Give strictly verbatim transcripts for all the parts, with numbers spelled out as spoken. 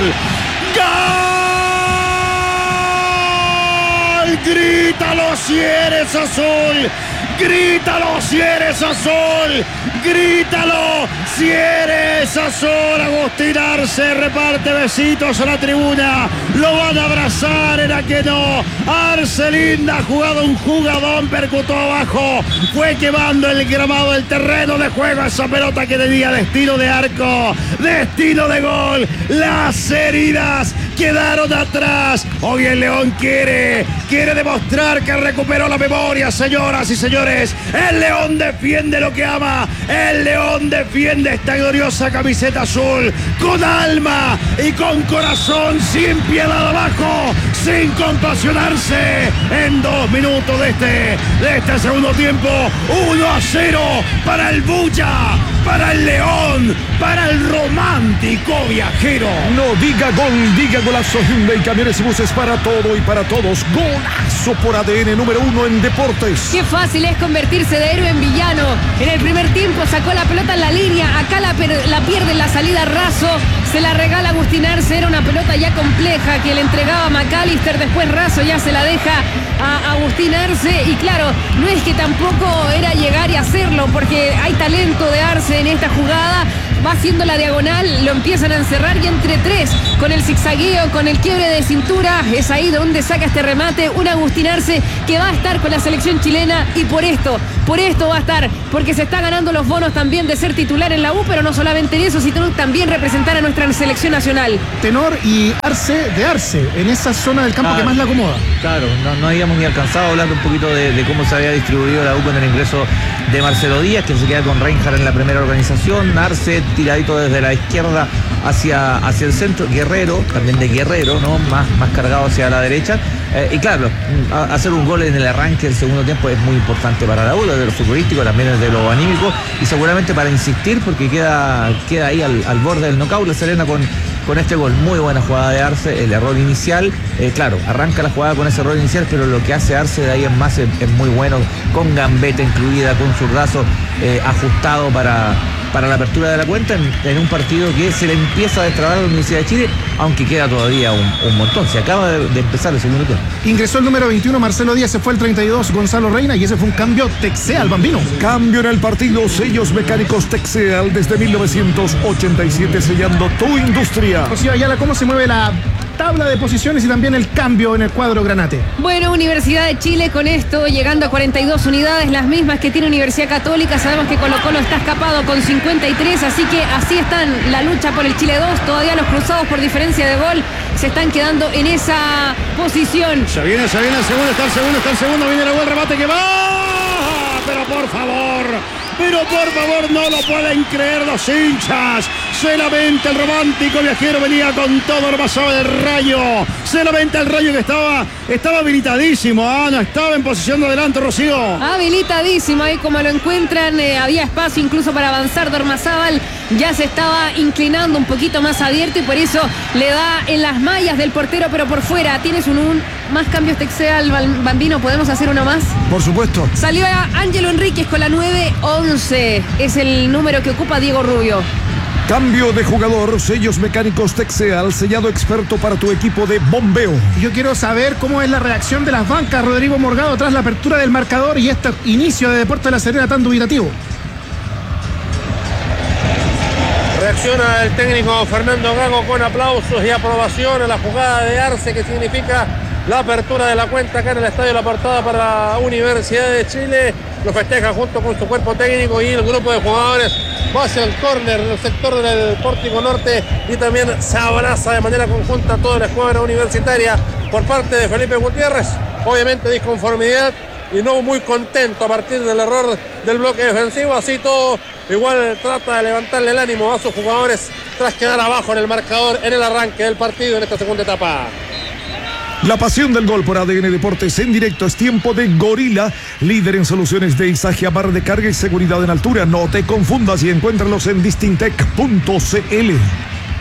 gol. ¡Gol! ¡Grítalo si eres azul! ¡Grítalo si eres azul! ¡Grítalo si eres azul! Agustín Arce reparte besitos a la tribuna. Lo van a abrazar, era que no. Arce linda, ha jugado un jugadón, percutó abajo. Fue quemando el gramado del terreno de juego. Esa pelota que tenía destino de arco, destino de gol. Las heridas quedaron atrás. Hoy el León quiere, quiere demostrar que recuperó la memoria, señoras y señores. El León defiende lo que ama. El León defiende esta gloriosa camiseta azul con alma y con corazón, sin piedad abajo, sin compasionarse. En dos minutos de este, de este segundo tiempo, uno a cero para el Bulla, para el León, para el romántico viajero. No diga gol, diga golazo. Hyundai, camiones y buses para todo y para todos. Golazo por A D N, número uno en deportes. Qué fácil es convertirse de héroe en villano. En el primer tiempo sacó la pelota en la línea, acá la, la pierde en la salida Razo, se la regala Agustín Arce, era una pelota ya compleja que le entregaba a McAllister, después Razo ya se la deja a Agustín Arce, y claro, no es que tampoco era llegar y hacerlo, porque hay talento de Arce en esta jugada. Va haciendo la diagonal, lo empiezan a encerrar y entre tres, con el zigzagueo, con el quiebre de cintura, es ahí donde saca este remate un Agustín Arce que va a estar con la selección chilena, y por esto, por esto va a estar, porque se está ganando los bonos también de ser titular en la U, pero no solamente en eso, sino también representar a nuestra selección nacional. Tenor y Arce de Arce, en esa zona del campo claro, que más la acomoda. Claro, no, no habíamos ni alcanzado a hablar un poquito de, de cómo se había distribuido la U con el ingreso de Marcelo Díaz, que se queda con Reinhardt en la primera organización, Arce tiradito desde la izquierda hacia, hacia el centro, Guerrero, también de Guerrero, ¿no? Más, más cargado hacia la derecha. Eh, y claro, a, hacer un gol en el arranque del segundo tiempo es muy importante para la U, desde lo futbolístico, también desde lo anímico, y seguramente para insistir, porque queda, queda ahí al, al borde del knockout La Serena con, con este gol. Muy buena jugada de Arce, el error inicial, eh, claro, arranca la jugada con ese error inicial, pero lo que hace Arce de ahí en más es, es muy bueno, con gambeta incluida, con zurdazo eh, ajustado para... para la apertura de la cuenta en, en un partido que se le empieza a destrabar a la Universidad de Chile, aunque queda todavía un, un montón. Se acaba de, de empezar el segundo tiempo. Ingresó el número veintiuno, Marcelo Díaz, se fue el treinta y dos, Gonzalo Reina, y ese fue un cambio Texeal, Bambino. Cambio en el partido, sellos mecánicos Texeal desde mil novecientos ochenta y siete, sellando tu industria. Rocío Ayala, ¿cómo se mueve la tabla de posiciones y también el cambio en el cuadro granate? Bueno, Universidad de Chile con esto llegando a cuarenta y dos unidades, las mismas que tiene Universidad Católica. Sabemos que Colo Colo está escapado con cincuenta y tres, así que así están la lucha por el Chile dos. Todavía los cruzados por diferencia de gol se están quedando en esa posición. Se viene, se viene el segundo, está el segundo, está el segundo, viene el buen remate que va, pero por favor, pero por favor no lo pueden creer los hinchas. Solamente el romántico viajero venía con todo, lo pasaba del Rayo. Solamente el Rayo que estaba, estaba habilitadísimo, ah, no estaba en posición de adelante, Rocío. Habilitadísimo, ahí como lo encuentran, eh, había espacio incluso para avanzar. Dormazábal ya se estaba inclinando un poquito más abierto y por eso le da en las mallas del portero, pero por fuera. Tienes un, un más cambios Texeal, Bambino, ¿podemos hacer uno más? Por supuesto. Salió a Ángelo Enríquez con la nueve once, es el número que ocupa Diego Rubio. Cambio de jugador, sellos mecánicos Texeal, sellado experto para tu equipo de bombeo. Yo quiero saber cómo es la reacción de las bancas, Rodrigo Morgado, tras la apertura del marcador y este inicio de Deportes de La Serena tan dubitativo. Reacciona el técnico Fernando Gago con aplausos y aprobación a la jugada de Arce, que significa la apertura de la cuenta acá en el Estadio La Portada para la Universidad de Chile. Lo festeja junto con su cuerpo técnico y el grupo de jugadores. Va hacia el córner del sector del Pórtico Norte y también se abraza de manera conjunta toda la escuadra universitaria por parte de Felipe Gutiérrez. Obviamente disconformidad y no muy contento a partir del error del bloque defensivo. Así todo, igual trata de levantarle el ánimo a sus jugadores tras quedar abajo en el marcador en el arranque del partido en esta segunda etapa. La pasión del gol por A D N Deportes en directo. Es tiempo de Gorila, líder en soluciones de izaje, barra de carga y seguridad en altura. No te confundas y encuéntralos en distintec punto c l.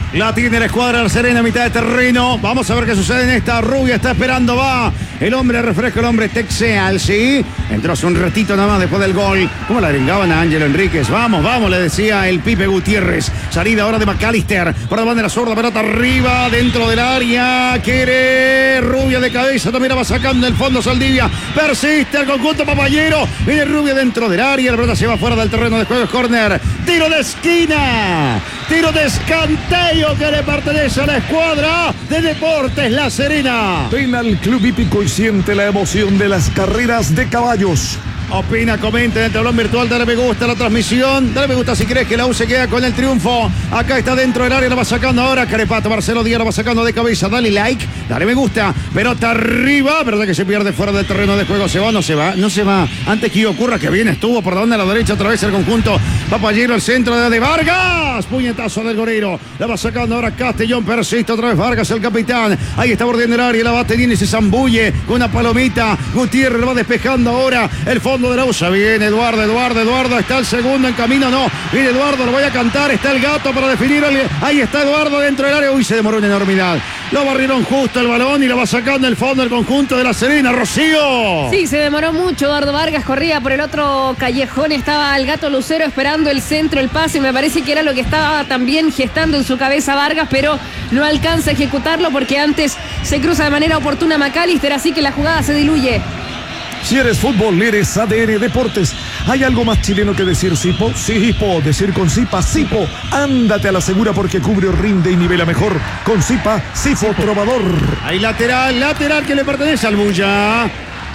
La tiene la escuadra de La Serena a mitad de terreno. Vamos a ver qué sucede en esta. Rubia está esperando, va. El hombre refresca, el hombre Texeal, sí. Entró hace un ratito nada más después del gol. ¿Cómo la gringaban a Ángelo Enríquez? Vamos, vamos, le decía el Pipe Gutiérrez. Salida ahora de McAllister. Por la bandera zurda, pelota arriba, dentro del área. Quiere Rubia de cabeza, también la va sacando el fondo Saldivia. Persiste el conjunto papayero. Viene Rubia dentro del área. La pelota se va fuera del terreno de juego. Es córner. Tiro de esquina. Tiro de escanteo que le pertenece a la escuadra de Deportes La Serena. Penal Club Hípico y siente la emoción de las carreras de caballos. Opina, comenta en el tablón virtual, dale me gusta a la transmisión, dale me gusta si crees que la U se queda con el triunfo. Acá está dentro del área, la va sacando ahora Carepato, Marcelo Díaz la va sacando de cabeza, dale like, dale me gusta, pelota arriba, verdad que se pierde fuera del terreno de juego, se va o no se va, no se va, antes que ocurra que bien estuvo por donde a la derecha otra vez el conjunto, Papayero al centro de, de Vargas, puñetazo del Gorero, la va sacando ahora Castellón, persiste otra vez Vargas el capitán, ahí está bordeando el área, la va teniendo y se zambulle con una palomita, Gutiérrez lo va despejando ahora, el fondo de la U S A, viene Eduardo, Eduardo, Eduardo, está el segundo en camino, no, viene Eduardo, lo voy a cantar, está el gato para definir, el, ahí está Eduardo dentro del área, uy, se demoró una enormidad, lo barrieron justo el balón y lo va sacando el fondo el conjunto de La Serena, Rocío. Sí, se demoró mucho, Eduardo Vargas corría por el otro callejón, estaba el gato Lucero esperando el centro, el pase, me parece que era lo que estaba también gestando en su cabeza Vargas, pero no alcanza a ejecutarlo porque antes se cruza de manera oportuna McAllister, así que la jugada se diluye. Si eres fútbol, eres A D N Deportes. ¿Hay algo más chileno que decir Sipo? Sí, Sipo. Decir con Sipa, Sipo. Ándate a la segura porque cubre, rinde y nivela mejor. Con Sipa, Sipo, Sipo. Trovador. Hay lateral, lateral que le pertenece al Bulla.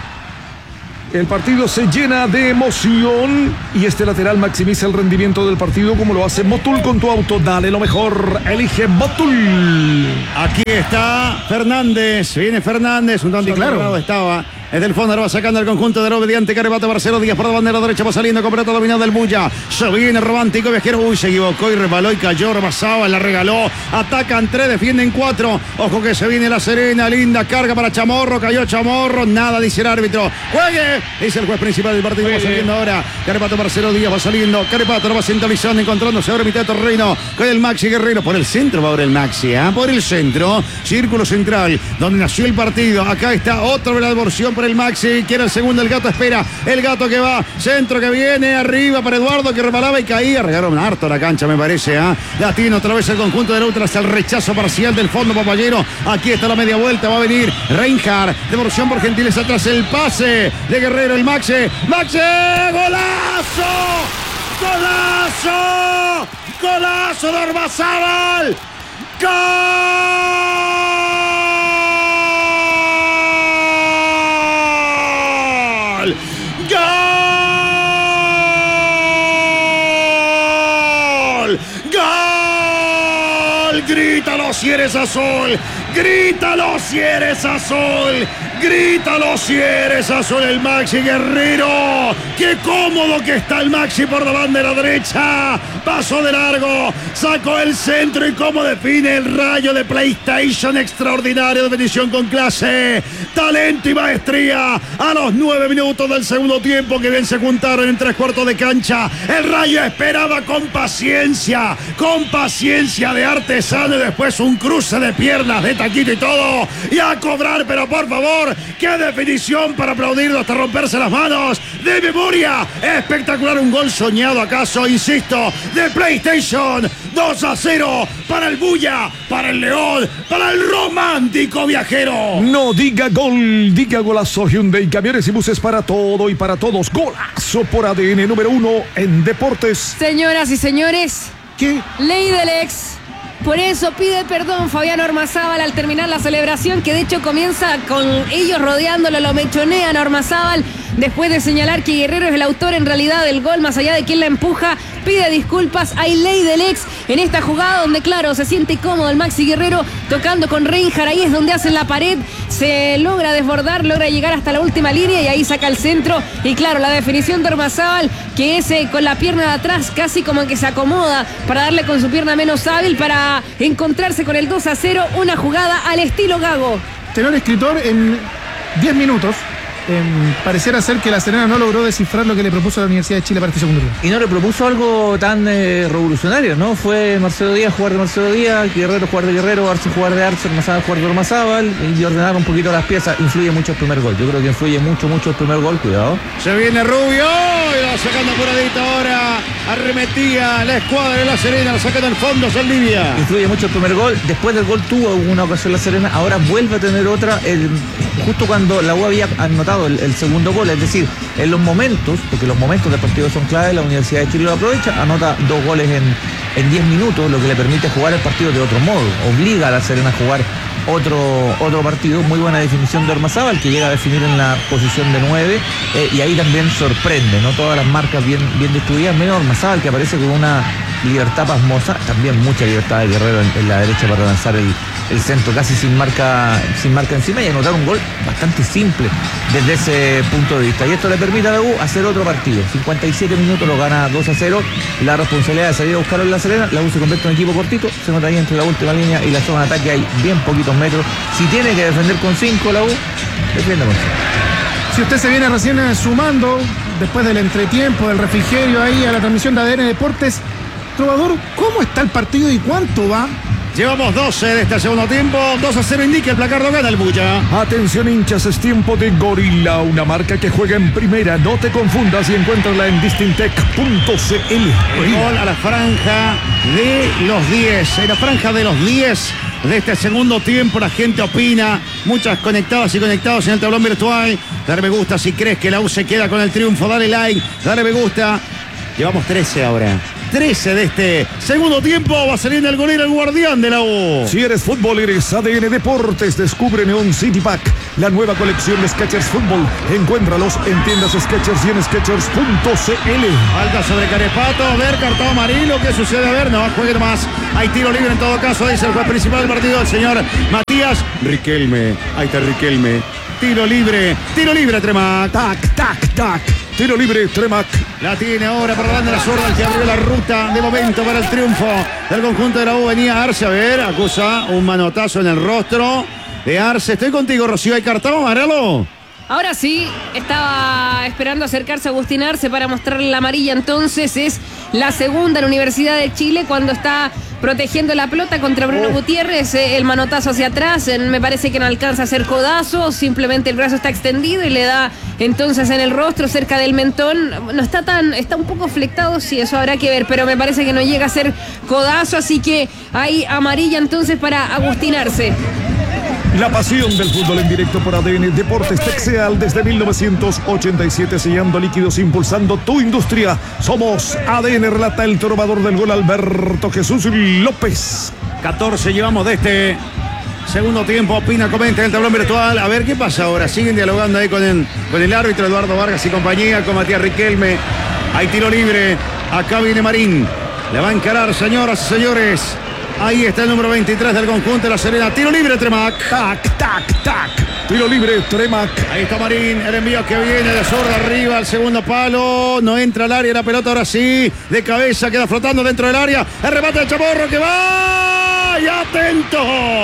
El partido se llena de emoción y este lateral maximiza el rendimiento del partido como lo hace Motul con tu auto. Dale lo mejor, elige Motul. Aquí está Fernández, viene Fernández, un tanto claro estaba. Desde el fondo ahora va sacando el conjunto de Obediente Carepato, Marcelo Díaz por la bandera derecha, va saliendo con pelota dominada del Bulla. Se viene romántico viajero, uy, se equivocó y rebaló y cayó, rebasaba, la regaló. Atacan tres, defienden cuatro. Ojo que se viene La Serena, linda carga para Chamorro, cayó Chamorro, nada dice el árbitro. ¡Juegue! Es el juez principal del partido, va saliendo ahora. Carepato, Marcelo Díaz va saliendo. Carepato lo va sintonizando, encontrándose ahora mitad de terreno con el Maxi Guerrero. Por el centro va ahora el Maxi, ¿eh? Por el centro, círculo central, donde nació el partido. Acá está otra versión para el Maxi, quiere el segundo, el gato espera, el gato que va, centro que viene, arriba para Eduardo que rebalaba y caía, regaron harto la cancha me parece, ¿eh? La tiene otra vez el conjunto de Neutra hasta el rechazo parcial del fondo papayero, aquí está la media vuelta, va a venir Reinhardt, devolución por gentileza atrás el pase de Guerrero, el Maxi, Maxi, golazo, golazo, golazo de Ormazábal, ¡gol! ¡Gol! ¡Gol! ¡Grítalo si eres azul! ¡Grítalo si eres azul! ¡Grítalo si eres azul! El Maxi Guerrero. ¡Qué cómodo que está el Maxi por la bandera derecha! Paso de largo, sacó el centro y cómo define el rayo de PlayStation extraordinario, definición con clase, talento y maestría. A los nueve minutos del segundo tiempo, que bien se juntaron en tres cuartos de cancha, el rayo esperaba con paciencia, con paciencia de artesano y después un cruce de piernas de taquito y todo, y a cobrar, pero por favor, qué definición para aplaudirlo hasta romperse las manos, de memoria, espectacular, un gol soñado acaso, insisto, de PlayStation, dos a cero para el Bulla, para el León, para el romántico viajero. No diga gol, diga golazo. Hyundai, camiones y buses para todo y para todos. Golazo por A D N número uno en deportes. Señoras y señores, ¿qué? Ley del ex. Por eso pide perdón Fabián Ormazábal al terminar la celebración, que de hecho comienza con ellos rodeándolo, lo mechonean a Ormazábal después de señalar que Guerrero es el autor en realidad del gol, más allá de quién la empuja. Pide disculpas, hay ley del ex en esta jugada donde claro, se siente cómodo el Maxi Guerrero tocando con Reinhardt, ahí es donde hacen la pared, se logra desbordar, logra llegar hasta la última línea y ahí saca el centro y claro, la definición de Ormazábal, que es eh, con la pierna de atrás casi como que se acomoda para darle con su pierna menos hábil para encontrarse con el dos a cero, una jugada al estilo Gago. Tenor escritor en diez minutos eh, pareciera ser que La Serena no logró descifrar lo que le propuso la Universidad de Chile para este segundo tiempo. Y no le propuso algo tan eh, revolucionario, ¿no? Fue Marcelo Díaz jugar de Marcelo Díaz, Guerrero jugar de Guerrero, Arce jugar de Arce, Ormazábal jugar de Ormazábal y ordenar un poquito las piezas. Influye mucho el primer gol. Yo creo que influye mucho, mucho el primer gol. Cuidado. Se viene Rubio y va sacando apuradito ahora. Arremetía la escuadra de La Serena, la sacando al fondo Saldivia. Influye mucho el primer gol. Después del gol tuvo una ocasión La Serena, ahora vuelve a tener otra. El, justo cuando la U había anotado el, el segundo gol, es decir, en los momentos, porque los momentos del partido son clave, la Universidad de Chile lo aprovecha, anota dos goles en, en diez minutos, lo que le permite jugar el partido de otro modo, obliga a La Serena a jugar otro, otro partido. Muy buena definición de Ormazábal, que llega a definir en la posición de nueve, eh, y ahí también sorprende, ¿no? Todas las marcas bien, bien distribuidas, menos Ormazábal, que aparece con una libertad pasmosa, también mucha libertad de Guerrero en, en la derecha para lanzar el, el centro, casi sin marca, sin marca encima, y anotar un gol bastante simple desde ese punto de vista. Y esto le permite a la U hacer otro partido. cincuenta y siete minutos, lo gana dos a cero. La responsabilidad de salir a buscarlo en La Serena, la U se convierte en un equipo cortito, se nota ahí entre la última línea y la zona de ataque hay bien poquitos metros. Si tiene que defender con cinco la U, defiende con cinco. Si usted se viene recién sumando, después del entretiempo, del refrigerio ahí a la transmisión de A D N Deportes, Trovador, ¿cómo está el partido y cuánto va? Llevamos doce de este segundo tiempo. dos a cero indica el placar, lo gana el Bulla. Atención hinchas, es tiempo de Gorila, una marca que juega en primera. No te confundas y encuéntrala en distintec punto c l. El gol a la franja de los diez. En la franja de los diez de este segundo tiempo, la gente opina. Muchas conectadas y conectados en el tablón virtual. Dale me gusta si crees que la U se queda con el triunfo. Dale like, dale me gusta. Llevamos trece ahora. trece de este segundo tiempo. Va saliendo el golero, el guardián de la U. Si eres fútbol, eres A D N Deportes. Descubre Neon City Pack, la nueva colección de Skechers Fútbol. Encuéntralos en tiendas Skechers y en skechers punto c l. Falta sobre Carepato. A ver, cartón amarillo. ¿Qué sucede? A ver, no, juegue más. Hay tiro libre en todo caso. Dice el juez principal del partido, el señor Matías Riquelme. Ahí está Riquelme. Tiro libre. Tiro libre, Tremac. Tac, tac, tac. Tiro libre, Tremac. La tiene ahora para la banda de la zurda, el que abrió la ruta de momento para el triunfo del conjunto de la U. Venía Arce, a ver, acusa un manotazo en el rostro de Arce. Estoy contigo, Rocío. ¿Hay cartón amarelo? Ahora sí, estaba esperando acercarse a Agustín Arce para mostrarle la amarilla. Entonces es la segunda en la Universidad de Chile cuando está protegiendo la pelota contra Bruno oh. Gutiérrez. Eh, el manotazo hacia atrás, eh, me parece que no alcanza a hacer codazo, simplemente el brazo está extendido y le da entonces en el rostro cerca del mentón. No está tan, está un poco flectado, sí, eso habrá que ver, pero me parece que no llega a ser codazo, así que hay amarilla entonces para Agustín Arce. La pasión del fútbol en directo por A D N Deportes Texeal desde mil novecientos ochenta y siete, sellando líquidos, impulsando tu industria. Somos A D N, relata el trovador del gol Alberto Jesús López. catorce llevamos de este segundo tiempo. Opina, comenta en el tablón virtual. A ver qué pasa ahora. Siguen dialogando ahí con el, con el árbitro Eduardo Vargas y compañía, con Matías Riquelme. Hay tiro libre. Acá viene Marín. Le va a encarar, señoras y señores. Ahí está el número veintitrés del conjunto de La Serena. Tiro libre, Tremac. Tac, tac, tac. Tiro libre, Tremac. Ahí está Marín. El envío que viene de zurda arriba al segundo palo. No entra al área la pelota ahora sí. De cabeza queda flotando dentro del área. El remate del Chamorro que va. Y atento.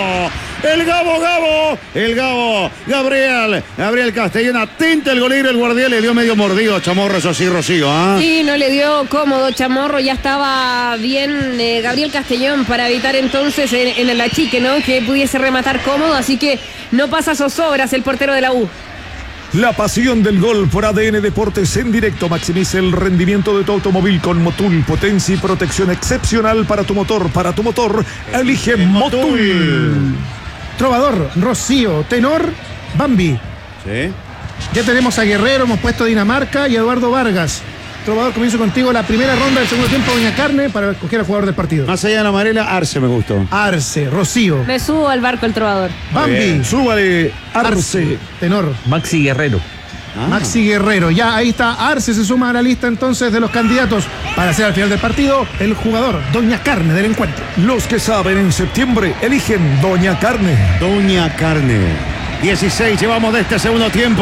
El Gabo, Gabo. El Gabo. Gabriel. Gabriel Castellón. Atento el golero. El guardián le dio medio mordido a Chamorro. Eso sí, Rocío. ¿eh? Sí, no le dio cómodo Chamorro. Ya estaba bien eh, Gabriel Castellón para evitar entonces en, en el achique, ¿no? Que pudiese rematar cómodo. Así que no pasa zozobras el portero de la U. La pasión del gol por A D N Deportes en directo. Maximiza el rendimiento de tu automóvil con Motul. Potencia y protección excepcional para tu motor. Para tu motor, elige Motul. Trovador, Rocío, tenor, Bambi. Sí. Ya tenemos a Guerrero, hemos puesto a Dinamarca y a Eduardo Vargas. Trovador, comienzo contigo la primera ronda del segundo tiempo, Doña Carne, para escoger al jugador del partido. Más allá de la amarela, Arce me gustó. Arce, Rocío. Me subo al barco el Trovador. Bambi. Súbale, Arce. Arce, tenor. Maxi Guerrero. Ah. Maxi Guerrero, ya ahí está. Arce se suma a la lista entonces de los candidatos para ser al final del partido el jugador Doña Carne del encuentro. Los que saben en septiembre eligen Doña Carne. Doña Carne. dieciséis llevamos de este segundo tiempo.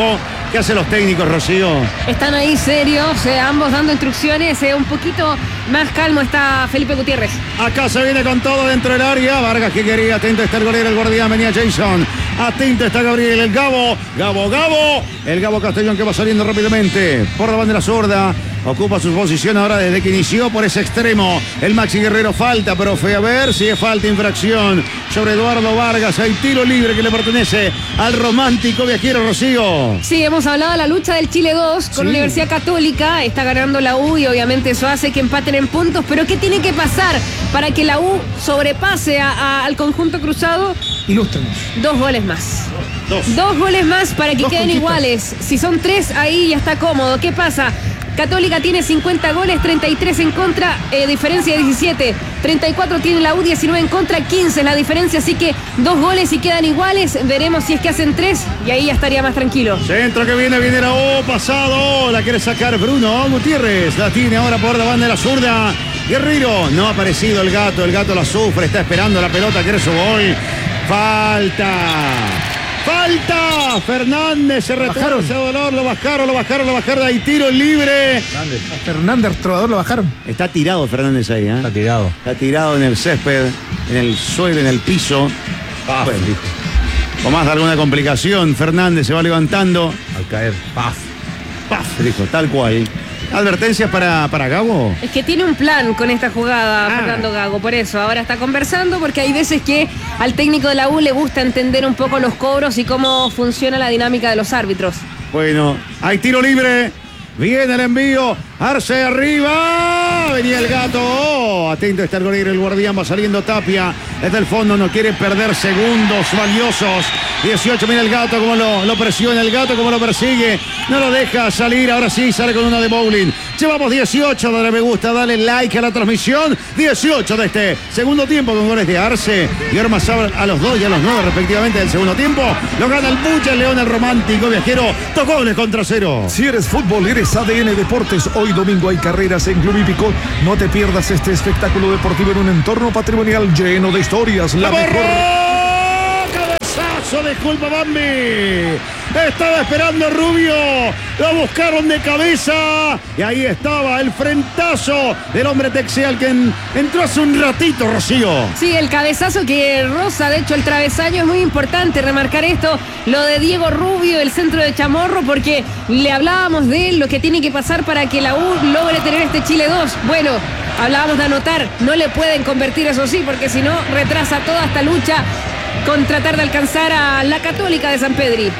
¿Qué hacen los técnicos, Rocío? Están ahí serios, eh, ambos dando instrucciones. Eh, un poquito más calmo está Felipe Gutiérrez. Acá se viene con todo dentro del área. Vargas que quería, atento está el golero, el guardián, venía Jason. Atento está Gabriel, el Gabo. Gabo, Gabo. El Gabo Castellón que va saliendo rápidamente por la bandera zurda. Ocupa su posición ahora desde que inició por ese extremo. El Maxi Guerrero falta, profe. A ver si es falta, infracción sobre Eduardo Vargas. Hay tiro libre que le pertenece al romántico viajero, Rocío. Sí, hemos hablado de la lucha del Chile dos con Sí. Universidad Católica. Está ganando la U y obviamente eso hace que empaten en puntos. Pero ¿qué tiene que pasar para que la U sobrepase a- a- al conjunto cruzado? Ilústrenos. Dos goles más. Dos. Dos goles más para que Dos queden conquistas. iguales. Si son tres, ahí ya está cómodo. ¿Qué pasa? Católica tiene cincuenta goles, treinta y tres en contra, eh, diferencia de diecisiete. treinta y cuatro tiene la U, diecinueve en contra, quince es la diferencia. Así que dos goles y quedan iguales. Veremos si es que hacen tres y ahí ya estaría más tranquilo. Centro que viene, viene la O, pasado. La quiere sacar Bruno Gutiérrez. La tiene ahora por la banda de la zurda. Guerrero, no ha aparecido el gato. El gato la sufre, está esperando la pelota, quiere su gol. Falta. Falta. Fernández se retrasa Bajaron. ese dolor. Lo bajaron, lo bajaron, lo bajaron. Hay tiro libre. A Fernández Trovador lo bajaron. Está tirado Fernández ahí, ¿eh? Está tirado. Está tirado en el césped, en el suelo, en el piso. Paf, Bueno, dijo. con más de alguna complicación, Fernández se va levantando. Al caer. Paf. Paf, dijo, tal cual. ¿Advertencias para, para Gabo? Es que tiene un plan con esta jugada, Ah. Fernando Gago, por eso ahora está conversando, porque hay veces que al técnico de la U le gusta entender un poco los cobros y cómo funciona la dinámica de los árbitros. Bueno, hay tiro libre. Viene el envío. Arce arriba. Venía el gato. Oh, atento está el golero. El guardián va saliendo Tapia. Desde el fondo no quiere perder segundos valiosos. dieciocho, mira el gato como lo, lo presiona. El gato como lo persigue. No lo deja salir. Ahora sí sale con una de bowling. Llevamos dieciocho. Dale me gusta. Dale like a la transmisión. dieciocho de este segundo tiempo con goles de Arce y Ormazábal a los dos y a los nueve respectivamente del segundo tiempo. Lo gana el Bucha, el León, el romántico viajero. Dos goles contra cero. Si eres fútbol, eres A D N Deportes. Hoy domingo hay carreras en Club Hípico. No te pierdas este espectáculo deportivo en un entorno patrimonial lleno de historias. La mejor... Cabezazo, disculpa Bambi. Estaba esperando Rubio. Lo buscaron de cabeza. Y ahí estaba el frentazo del hombre texeal que en- entró hace un ratito, Rocío. Sí, el cabezazo que roza, de hecho, el travesaño. Es muy importante remarcar esto, lo de Diego Rubio, el centro de Chamorro, porque le hablábamos de él, lo que tiene que pasar para que la U logre tener este Chile dos. Bueno, hablábamos de anotar, no le pueden convertir, eso sí, porque si no, retrasa toda esta lucha con tratar de alcanzar a la Católica de San Pedri.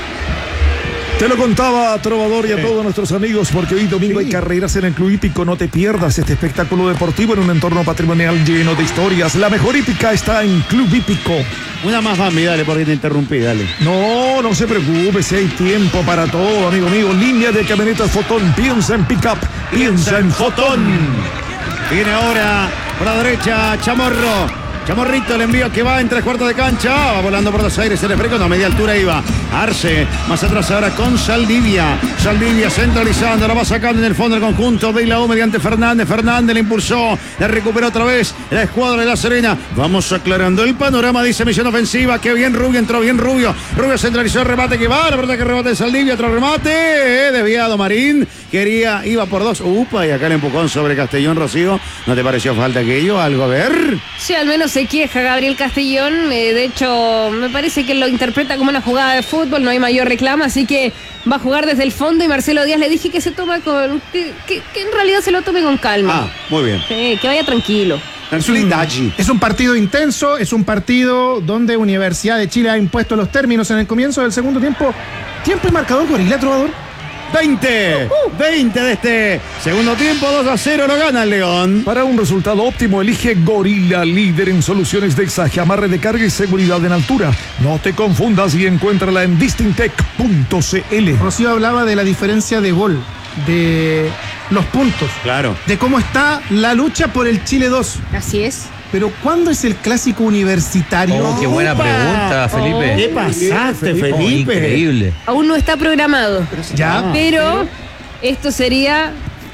Te lo contaba Trovador y a todos nuestros amigos, porque hoy domingo Sí. hay carreras en el Club Hípico. No te pierdas este espectáculo deportivo en un entorno patrimonial lleno de historias. La mejor hípica está en Club Hípico. Una más, Bambi, dale, porque te interrumpí, dale. No, no se preocupe, si hay tiempo para todo, amigo mío. Línea de camionetas Fotón. Piensa en pick-up, piensa en Fotón. Viene ahora por la derecha Chamorro. Chamorrito, el envío que va en tres cuartos de cancha. Va volando por los aires el esférico. No, a media altura iba. Arce, más atrás ahora con Saldivia. Saldivia centralizando, la va sacando en el fondo del conjunto de la U mediante Fernández. Fernández le impulsó, le recuperó otra vez la escuadra de La Serena. Vamos aclarando el panorama, dice misión ofensiva. Qué bien Rubio, entró bien Rubio. Rubio centralizó el remate que va. La verdad que rebate de Saldivia, otro remate. Eh, desviado Marín. Quería, iba por dos. Upa, y acá el empujón sobre Castellón, Rocío. ¿No te pareció falta aquello? ¿Algo a ver? Sí, al menos se queja Gabriel Castellón. Eh, de hecho, me parece que lo interpreta como una jugada de fútbol, no hay mayor reclamo, así que va a jugar desde el fondo. Y Marcelo Díaz le dije que se toma con. que, que- que en realidad se lo tome con calma. Ah, muy bien. Sí, que vaya tranquilo. Tranquilidade. Es un partido intenso, es un partido donde Universidad de Chile ha impuesto los términos en el comienzo del segundo tiempo. Tiempo y marcador, Gorila Trovador. veinte. veinte de este segundo tiempo. dos a cero lo gana el León. Para un resultado óptimo, elige Gorila, líder en soluciones de exaje, amarre de carga y seguridad en altura. No te confundas y encuéntrala en distintec punto c l. Rocío hablaba de la diferencia de gol, de los puntos, Claro. de cómo está la lucha por el Chile dos. Así es. Pero ¿cuándo es el clásico universitario? Oh, qué buena Upa. pregunta, Felipe. ¿Qué pasaste, Oh, Felipe? increíble. Aún no está programado. Ya. Ah. Pero esto sería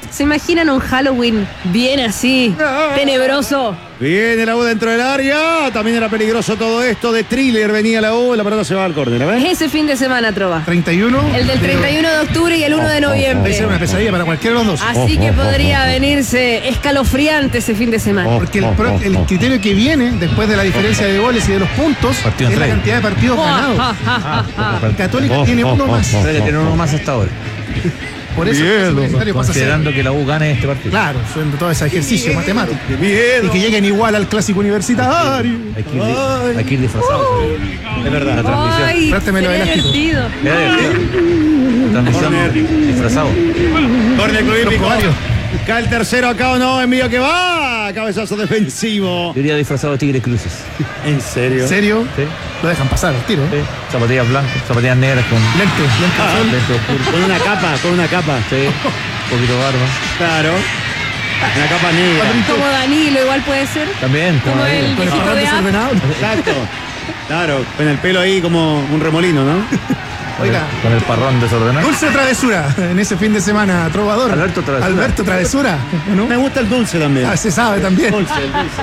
¿Se imaginan un Halloween bien así, tenebroso? Viene la U dentro del área. También era peligroso todo esto. De thriller venía la U. La pelota se va al córner. A ver. Ese fin de semana, Trova. treinta y uno. El del treinta y uno de octubre y el uno de Puede noviembre. ser una pesadilla para cualquiera de los dos. Así que podría venirse escalofriante ese fin de semana. Porque el, pro- el criterio que viene después de la diferencia de goles y de los puntos Partido es la tres. cantidad de partidos ganados. Católica tiene uno más. Ustedes tienen uno más hasta ahora. Por eso Bien, el Universitario pasa a ser. Considerando que la U gane este partido. Claro, son todo ese ejercicio matemático. Bien. Y que lleguen igual al clásico universitario. Hay que ir, di- hay que ir disfrazado. Es verdad. La transmisión. Ay, Trátemelo sería elástico. divertido. Mira, divertido. Transmisión disfrazado. Córner Club Hípico. Los varios. Cae el tercero acá o no. Envío que va. Cabezazo defensivo. Yo iría disfrazado de Tigres Cruces. ¿En serio? ¿En serio? Sí. Lo dejan pasar al tiro. Sí. Zapatillas blancas, zapatillas negras con Lente, lente al sol. lente oscuro. Con una capa, con una capa. Sí. Un poquito barba. Claro. Una capa negra. Como Danilo, igual puede ser. También. Como ahí. el Con el viejito parrón de App. desordenado. Exacto. Claro, con el pelo ahí como un remolino, ¿no? Con el- Oiga. Con el parrón desordenado. Dulce travesura en ese fin de semana, trovador. Alberto Travesura. Alberto Travesura. ¿No? Me gusta el dulce también. Ah, se sabe también. Dulce, el dulce.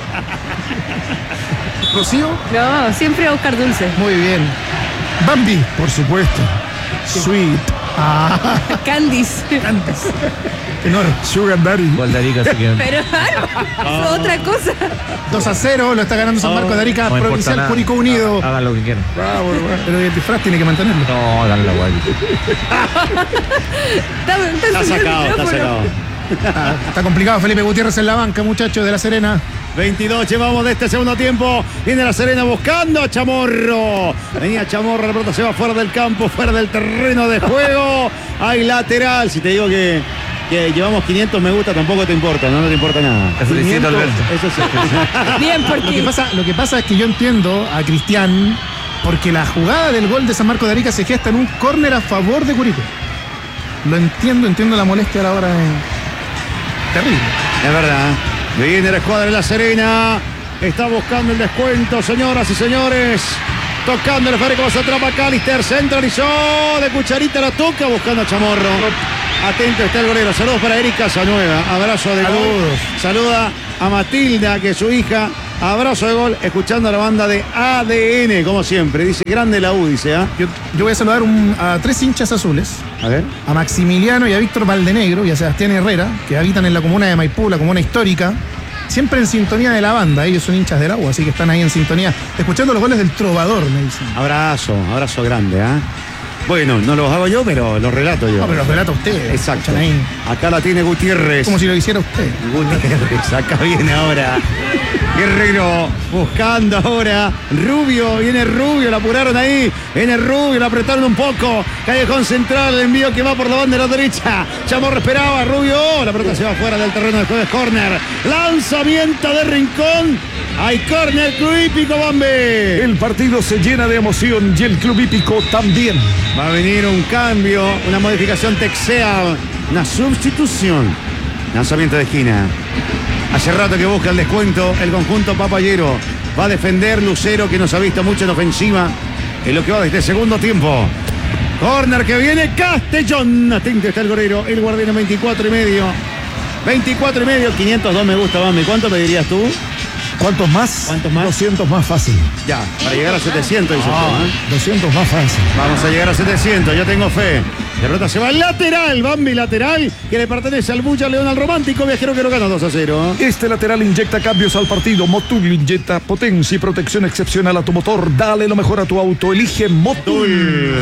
Rocío, No, siempre a buscar dulce. muy bien. Bambi. Por supuesto. Sweet. Ah, Candies. antes. Tenor. Sugar Daddy. Igual de Arica, así que. Pero es otra cosa. dos a cero, lo está ganando San Marcos de Arica, No me importa Provincial nada. Curicó Unido. Hagan lo que quieran. Pero el disfraz tiene que mantenerlo. No, hagan la guay. Está, está Está el sacado, está micrófono. sacado. Ah, está complicado Felipe Gutiérrez en la banca, muchachos de La Serena. veintidós llevamos de este segundo tiempo. Viene la Serena buscando a Chamorro. Venía Chamorro, la pelota se va fuera del campo, fuera del terreno de juego. Hay lateral. Si te digo que, que llevamos quinientos me gusta, tampoco te importa, no, no te importa nada. Te felicito, quinientos, Alberto. Eso sí. Bien, Lo que, porque pasa, lo que pasa es que yo entiendo a Cristian, porque la jugada del gol de San Marcos de Arica se gesta en un córner a favor de Curicó. Lo entiendo, entiendo la molestia a la hora de... Terrible. Es verdad. Viene la escuadra de la Serena. Está buscando el descuento, señoras y señores. Tocando el esférico, se atrapa Cálister. Centralizó de cucharita, la toca buscando a Chamorro. Atento está el golero. Saludos para Erika Casanueva. Abrazo de gol. Saludos. Saluda a Matilda, que es su hija. Abrazo de gol, escuchando a la banda de A D N, como siempre. Dice, grande la U, dice, ¿ah? Yo, yo voy a saludar un- a tres hinchas azules. A ver. A Maximiliano y a Víctor Valdenegro y a Sebastián Herrera, que habitan en la comuna de Maipú, la comuna histórica, siempre en sintonía de la banda. Ellos son hinchas del agua, así que están ahí en sintonía, escuchando los goles del Trovador, me dicen. Abrazo, abrazo grande, ¿ah? Bueno, no los hago yo, pero los relato yo. No, pero los relata usted. Exacto. Escuchan ahí, Acá la tiene Gutiérrez. como si lo hiciera usted. Gutiérrez, acá viene ahora. Guerrero buscando ahora. Rubio, viene Rubio, la apuraron ahí. Viene Rubio, la apretaron un poco. Callejón central, el envío que va por la banda de la derecha. Chamorro esperaba, Rubio. La pelota se va fuera del terreno de juego, es córner. Lanzamiento de Rincón. Hay córner, Club Hípico, Bambi. El partido se llena de emoción y el Club Hípico también. Va a venir un cambio, una modificación texea, una sustitución. Lanzamiento de esquina. Hace rato que busca el descuento el conjunto papayero. Va a defender Lucero, que nos ha visto mucho en ofensiva en lo que va de este segundo tiempo. Corner que viene Castellón. Atento está el golero, el guardián en veinticuatro y medio. veinticuatro y medio, quinientos dos me gusta, Bambi. ¿Cuánto pedirías tú? ¿Cuántos más? ¿Cuántos más? doscientos más fácil. Ya, para llegar a setecientos, dice usted, ¿eh? doscientos más fácil. Vamos a llegar a setecientos, yo tengo fe. La pelota se va al lateral, Bambi lateral, que le pertenece al Bulla León, al romántico viajero que lo gana dos a cero. Este lateral inyecta cambios al partido. Motul inyecta potencia y protección excepcional a tu motor. Dale lo mejor a tu auto. Elige Motul.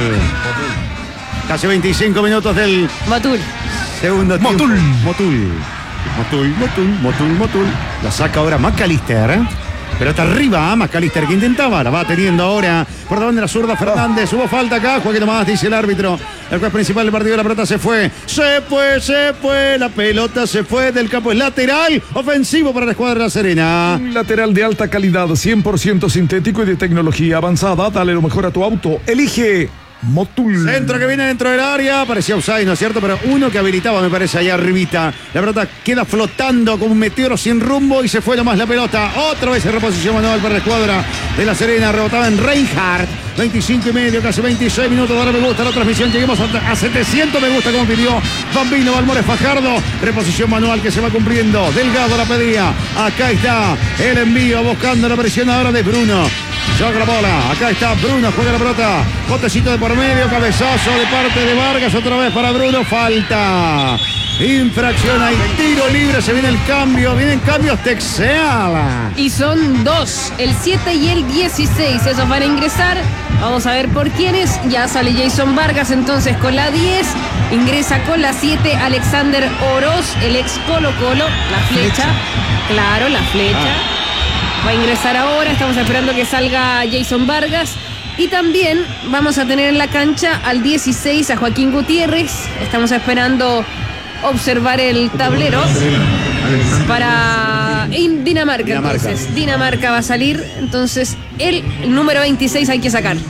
Casi veinticinco minutos del Matul. segundo tiempo. Motul. Motul. Motul, Motul, Motul, Motul. La saca ahora Macalister. Pelota arriba, Macalister que intentaba. La va teniendo ahora por la banda de la zurda Fernández. Hubo falta acá. Joaquín Tomás, dice el árbitro. El juez principal del partido. La pelota se fue. Se fue, se fue. La pelota se fue del campo. Es lateral. Ofensivo para la escuadra de la Serena. Un lateral de alta calidad, cien por ciento sintético y de tecnología avanzada. Dale lo mejor a tu auto. Elige Motul. Centro que viene dentro del área, parecía offside, ¿no es cierto? Pero uno que habilitaba, me parece, allá arribita. La pelota queda flotando como un meteoro sin rumbo y se fue nomás la pelota. Otra vez en reposición manual para la escuadra de La Serena, rebotaba en Reinhardt. veinticinco y medio, casi veintiséis minutos. Ahora me gusta la transmisión. Lleguemos a, a setecientos me gusta como pidió Bambino Balmores Fajardo. Reposición manual que se va cumpliendo. Delgado la pedía. Acá está el envío buscando la presión ahora de Bruno. Joga la bola. Acá está Bruno. Juega la pelota. Botecito de por medio. Cabezazo de parte de Vargas. Otra vez para Bruno. Falta. Infracción, hay tiro libre, se viene el cambio, vienen cambios Texeala. Y son dos, el siete y el dieciséis, esos van a ingresar. Vamos a ver por quiénes. Ya sale Jason Vargas entonces con la diez. Ingresa con la siete Alexander Oroz, el ex Colo Colo. La flecha, claro, la flecha. Ah. Va a ingresar ahora, estamos esperando que salga Jason Vargas. Y también vamos a tener en la cancha al dieciséis a Joaquín Gutiérrez. Estamos esperando observar el tablero para Dinamarca, Dinamarca. Entonces Dinamarca va a salir. Entonces el número veintiséis hay que sacar.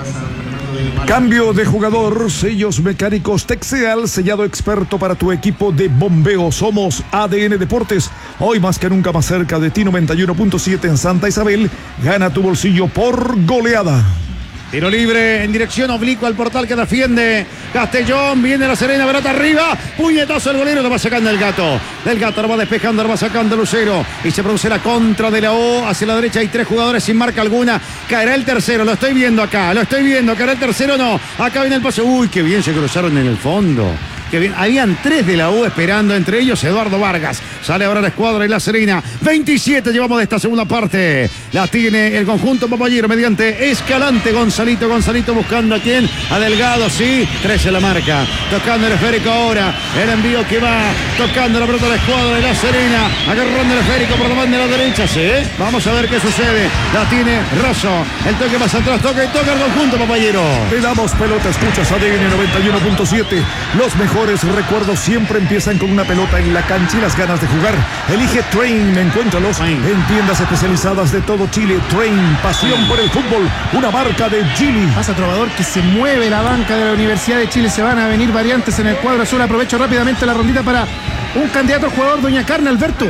Cambio de jugador, sellos mecánicos Texeal, sellado experto para tu equipo de bombeo. Somos A D N Deportes, hoy más que nunca más cerca de ti. Noventa y uno punto siete en Santa Isabel. Gana tu bolsillo por goleada. Tiro libre en dirección oblicua al portal que defiende Castellón. Viene La Serena, pelota arriba. Puñetazo el golero, lo va sacando el Gato. Del Gato lo va despejando, lo va sacando Lucero. Y se produce la contra de la O. Hacia la derecha hay tres jugadores sin marca alguna. Caerá el tercero, lo estoy viendo acá. Lo estoy viendo, caerá el tercero, no. Acá viene el pase. Uy, qué bien se cruzaron en el fondo. Que bien. Habían tres de la U esperando, entre ellos Eduardo Vargas. Sale ahora la escuadra y La Serena. veintisiete llevamos de esta segunda parte. La tiene el conjunto Papayero mediante Escalante. Gonzalito, Gonzalito buscando a quién. A Delgado, sí. trece la marca. Tocando el esférico ahora. El envío que va tocando la pelota de la escuadra de La Serena. Agarrando el esférico por la banda de la derecha. Sí. Vamos a ver qué sucede. La tiene Razo. El toque más atrás. Toca y toca el conjunto Papayero. Le damos pelota. Escuchas A D N noventa y uno punto siete. Los mejores recuerdos siempre empiezan con una pelota en la cancha y las ganas de jugar. Elige Train, encuéntralos en tiendas especializadas de todo Chile. Train, pasión por el fútbol, una marca de Chile. Pasa Trovador que se mueve la banca de la Universidad de Chile. Se van a venir variantes en el cuadro azul. Aprovecho rápidamente la rondita para un candidato al jugador, Doña Carne, Alberto.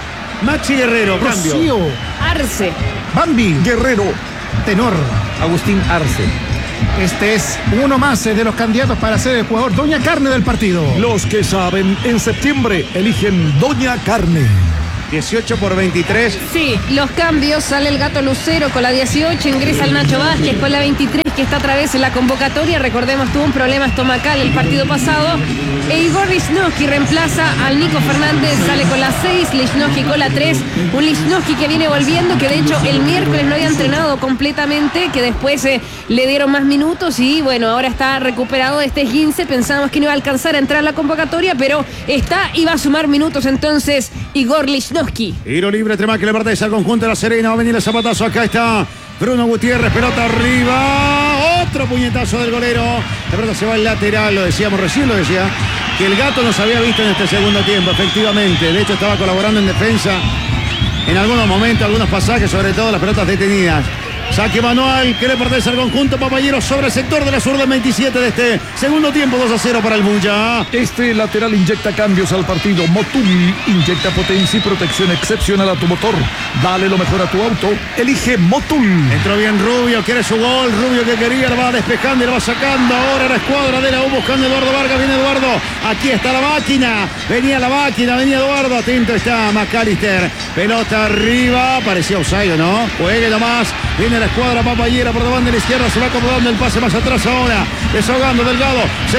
Maxi Guerrero, Rocío. cambio. Arce. Bambi. Guerrero. Tenor. Agustín Arce. Este es uno más de los candidatos para ser el jugador Doña Carne del partido. Los que saben, en septiembre eligen Doña Carne. dieciocho por veintitrés. Sí, los cambios. Sale el Gato Lucero con la dieciocho. Ingresa el Nacho Vázquez con la veintitrés, que está otra vez en la convocatoria. Recordemos, tuvo un problema estomacal el partido pasado. E Igor Lichnowsky reemplaza al Nico Fernández. Sale con la seis, Lichnowsky con la tres. Un Lichnowsky que viene volviendo, que de hecho el miércoles no había entrenado completamente, que después eh, le dieron más minutos y bueno, ahora está recuperado de este esguince. Pensábamos que no iba a alcanzar a entrar a la convocatoria, pero está y va a sumar minutos entonces Igor Lichnowsky. Tiro libre, Trema que le pertenece al conjunto de La Serena. Va a venir el zapatazo. Acá está Bruno Gutiérrez, pelota arriba. Otro puñetazo del golero. La pelota se va al lateral, lo decíamos recién, lo decía. Que el Gato nos había visto en este segundo tiempo, efectivamente. De hecho, estaba colaborando en defensa en algunos momentos, algunos pasajes, sobre todo las pelotas detenidas. Saque manual que le pertenece al conjunto Papayero sobre el sector de la zurda, veintisiete de este segundo tiempo, dos a cero para el Bulla. Este lateral inyecta cambios al partido. Motul inyecta potencia y protección excepcional a tu motor. Dale lo mejor a tu auto. Elige Motul. Entró bien Rubio, quiere su gol. Rubio que quería, lo va despejando y lo va sacando. Ahora la escuadra de la U buscando a Eduardo Vargas. Viene Eduardo. Aquí está la máquina. Venía la máquina, venía Eduardo. Atento está McAllister. Pelota arriba. Parecía offside, ¿no? Juegue nomás. Viene la escuadra Papayera por la banda de la izquierda. Se va acomodando el pase más atrás ahora. Desahogando Delgado.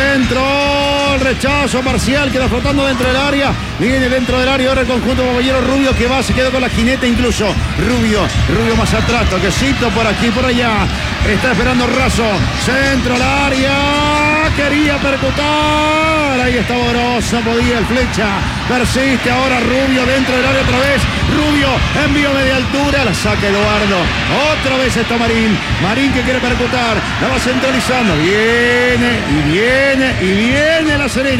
Centro. Rechazo parcial. Queda flotando dentro del área. Viene dentro del área ahora el conjunto Papayero. Rubio que va. Se quedó con la jineta incluso. Rubio. Rubio más atrás. Toquecito por aquí, por allá. Está esperando Razo. Centro al área. Quería percutar. Ahí está Oroz. No podía el flecha. Persiste ahora Rubio dentro del área otra vez. Rubio. Envío media altura. La saca Eduardo. Otra vez está Marín. Marín que quiere percutar. La va centralizando. Viene y viene y viene La Serena.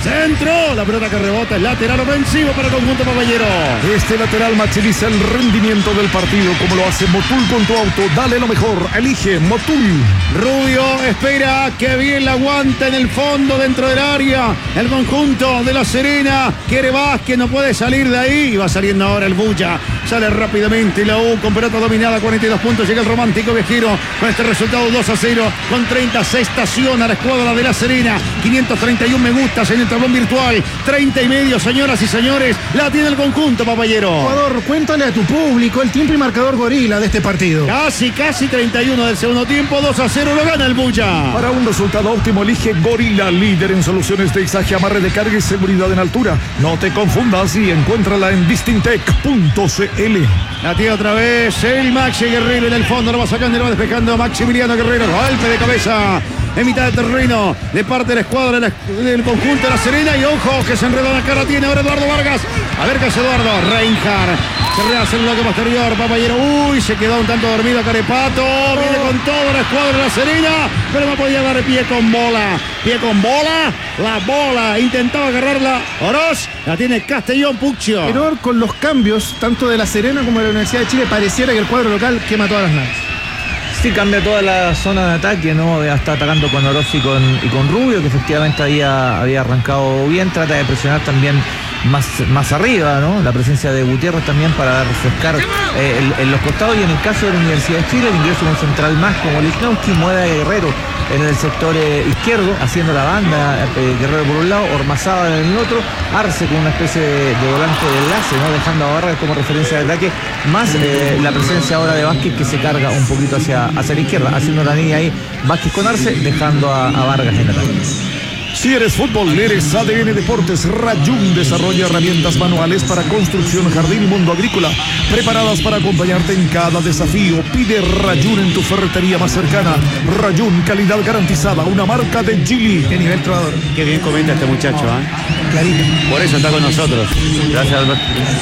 Centro, la pelota que rebota es lateral ofensivo para el conjunto papayero. Este lateral maximiza el rendimiento del partido, como lo hace Motul con tu auto. Dale lo mejor, elige Motul. Rubio espera que bien la aguanta en el fondo dentro del área. El conjunto de La Serena quiere Vázquez, no puede salir de ahí. Y va saliendo ahora el Bulla. Sale rápidamente la U con pelota dominada, cuarenta y dos puntos. Llega el romántico Viajero con este resultado dos a cero. Con treinta se estaciona la escuadra de La Serena. quinientos treinta y uno me gustas en el tablón virtual. treinta y medio, señoras y señores. La tiene el conjunto papayero. Jugador, cuéntale a tu público el tiempo y marcador gorila de este partido. Casi, casi treinta y uno del segundo tiempo. dos a cero lo gana el Bulla. Para un resultado óptimo, elige Gorila, líder en soluciones de izaje, amarre de carga y seguridad en altura. No te confundas y encuéntrala en distintec punto c l. La tiene otra vez el Maxi Guerrero en el fondo. Lo va sacando y lo va despejando Maximiliano Guerrero. Golpe de cabeza en mitad del terreno de parte de la escuadra de la, del conjunto de La Serena. Y ojo que se enreda la cara. Tiene ahora Eduardo Vargas. A ver qué hace Eduardo. Reinhardt se rehace el bloque posterior. Papayero. Uy, se quedó un tanto dormido Carepato. Viene con todo la escuadra de La Serena, pero no podía dar pie con bola. Pie con bola. La bola. Intentaba agarrarla Oroz. La tiene Castellón Puccio. Pero con los cambios, tanto de La Serena como de la Universidad de Chile, pareciera que el cuadro local quema todas las naves. Sí, cambia toda la zona de ataque, ¿no? Ya está atacando con Oroz y con, y con Rubio, que efectivamente había, había arrancado bien. Trata de presionar también más, más arriba, ¿no? La presencia de Gutiérrez también para refrescar eh, el, en los costados. Y en el caso de la Universidad de Chile, el ingreso de un central más como Lichnowsky, mueve a Guerrero en el sector eh, izquierdo, haciendo la banda. eh, Guerrero por un lado, Ormazábal en el otro, Arce con una especie de, de volante de enlace, ¿no? Dejando a Vargas como referencia de ataque, más eh, la presencia ahora de Vázquez, que se carga un poquito hacia, hacia la izquierda, haciendo la línea ahí Vázquez con Arce, dejando a, a Vargas en ataque. Si eres fútbol, eres A D N Deportes. Rayún desarrolla herramientas manuales para construcción, jardín y mundo agrícola, preparadas para acompañarte en cada desafío. Pide Rayún en tu ferretería más cercana. Rayún, calidad garantizada, una marca de Chile. Qué nivel trovador. Qué bien comenta este muchacho, ¿eh? Clarito. Por eso está con nosotros. Gracias, Alberto.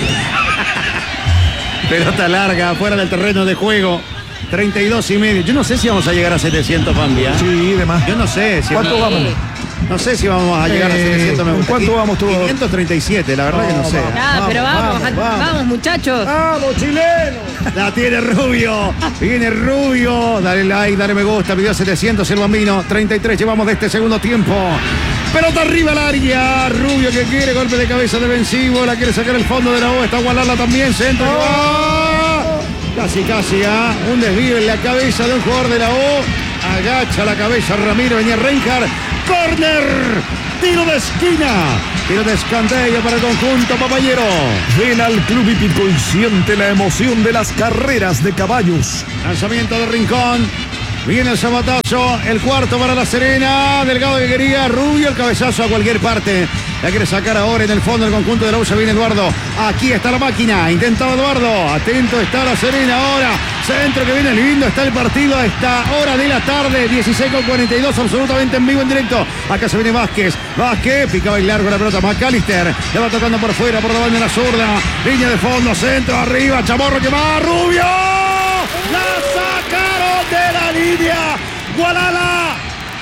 Pelota larga, fuera del terreno de juego. treinta y dos y medio. Yo no sé si vamos a llegar a setecientos, Bambia. Sí, demás. Yo no sé. Si ¿Cuánto no, vamos? No sé si vamos a llegar Eh, a setecientos. Me ¿en gusta. cuánto vamos, tú? quinientos treinta y siete, la verdad No, que no sé. vamos. Ah, pero vamos, vamos, vamos, vamos. muchachos. ¡Vamos, chileno! La tiene Rubio. Viene Rubio. Dale like, dale me gusta. Pidió setecientos el Bambino. treinta y tres llevamos de este segundo tiempo. Pelota arriba al área. Rubio que quiere golpe de cabeza defensivo. La quiere sacar el fondo de la O. Está Gualala también. Centro. que va. Casi, casi. ¿ah? Un desvío en la cabeza de un jugador de la O. Agacha la cabeza Ramiro. Venía Reinhardt. Corner. Tiro de esquina. Tiro de escandalla para el conjunto papayero. Ven al Club Hípico y siente la emoción de las carreras de caballos. Lanzamiento de Rincón. Viene el sabatazo. El cuarto para La Serena. Delgado que quería. Rubio. El cabezazo a cualquier parte. La quiere sacar ahora en el fondo del conjunto de la U. Se viene Eduardo. Aquí está la máquina. Intentado Eduardo. Atento está La Serena ahora. Centro que viene lindo. Está el partido a esta hora de la tarde. dieciséis con cuarenta y dos. Absolutamente en vivo, en directo. Acá se viene Vázquez. Vázquez. Picaba el largo la pelota. McAllister. Le va tocando por fuera. Por la banda de la zurda. Línea de fondo. Centro arriba. Chamorro que va. Rubio. La sacaron de la línea. Gualala.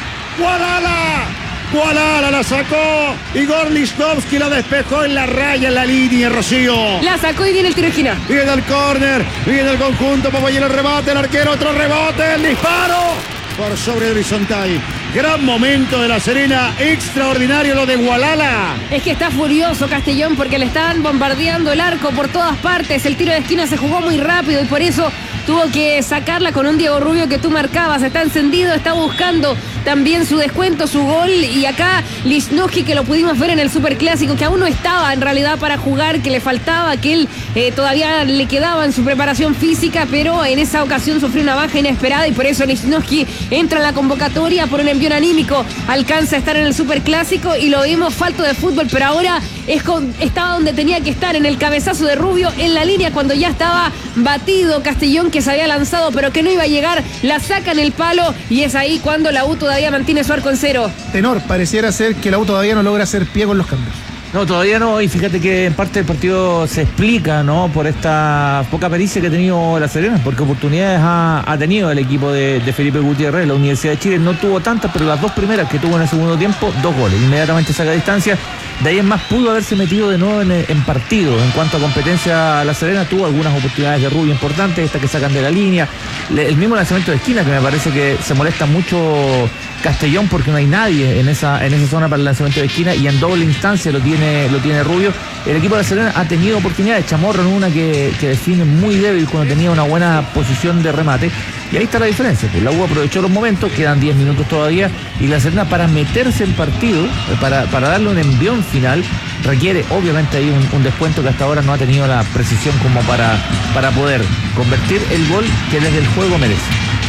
Gualala. Gualala la sacó. Igor Lichnowsky la despejó en la raya, en la línea, Rocío. La sacó y viene el tiro de esquina. Viene el córner, viene el conjunto, Papayero el rebate, el arquero, otro rebote, el disparo por sobre el horizontal. Gran momento de La Serena, extraordinario lo de Gualala. Es que está furioso Castellón porque le están bombardeando el arco por todas partes. El tiro de esquina se jugó muy rápido y por eso tuvo que sacarla con un Diego Rubio que tú marcabas. Está encendido, está buscando también su descuento, su gol. Y acá Lichnowsky, que lo pudimos ver en el Superclásico, que aún no estaba en realidad para jugar, que le faltaba, que él eh, todavía le quedaba en su preparación física, pero en esa ocasión sufrió una baja inesperada y por eso Lichnowsky entra en la convocatoria por un envío anímico. Alcanza a estar en el Superclásico y lo vimos falto de fútbol, pero ahora es con, estaba donde tenía que estar, en el cabezazo de Rubio, en la línea cuando ya estaba batido Castellón, que se había lanzado pero que no iba a llegar. La saca en el palo y es ahí cuando la U todavía mantiene su arco en cero. Tenor, pareciera ser que la U todavía no logra hacer pie con los cambios. No, todavía no, y fíjate que en parte del partido se explica, ¿no? Por esta poca pericia que ha tenido La Serena, porque oportunidades ha, ha tenido el equipo de, de Felipe Gutiérrez. La Universidad de Chile no tuvo tantas, pero las dos primeras que tuvo en el segundo tiempo, dos goles, inmediatamente saca distancia. De ahí en más pudo haberse metido de nuevo en, en partido. En cuanto a competencia, La Serena tuvo algunas oportunidades de Rubio importantes, estas que sacan de la línea, el mismo lanzamiento de esquina, que me parece que se molesta mucho Castellón porque no hay nadie en esa en esa zona para el lanzamiento de esquina, y en doble instancia lo tiene lo tiene Rubio. El equipo de La Serena ha tenido oportunidades. Chamorro en una que, que define muy débil cuando tenía una buena posición de remate, y ahí está la diferencia. Pues la U aprovechó los momentos, quedan diez minutos todavía, y La Serena, para meterse en partido, para, para darle un envión final, requiere obviamente ahí un, un descuento que hasta ahora no ha tenido la precisión como para, para poder convertir el gol que desde el juego merece.